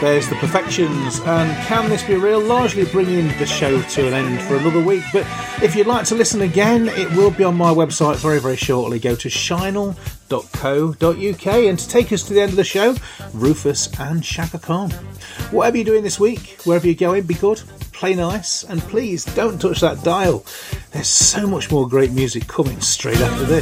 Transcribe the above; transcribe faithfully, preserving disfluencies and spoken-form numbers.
There's The Perfections and Can This Be Real, largely bringing the show to an end for another week. But if you'd like to listen again, it will be on my website very, very shortly. Go to shinel dot co dot uk, and to take us to the end of the show, Rufus and Shaka Khan. Whatever you're doing this week, wherever you're going, be good, play nice, and please don't touch that dial. There's so much more great music coming straight after this.